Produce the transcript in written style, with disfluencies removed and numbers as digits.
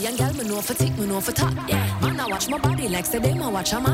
and girl me know for tick, me know for top. Yeah, man I watch my body like say them I watch a man.